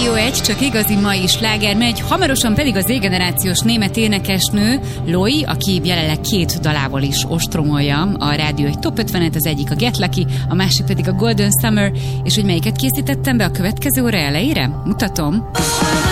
Rádió 1, csak igazi mai sláger megy, hamarosan pedig az Z-generációs német énekesnő Loi, aki jelenleg 2 dalával is ostromolja a Rádió 1 Top 50-et, az egyik a Get Lucky, a másik pedig a Golden Summer, és hogy melyiket készítettem be a következő óra elejére? Mutatom.